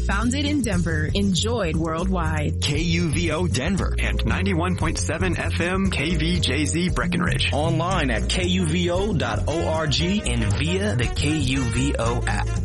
Founded in Denver, enjoyed worldwide. KUVO Denver and 91.7 FM KVJZ Breckenridge. Online at kuvo.org and via the KUVO app.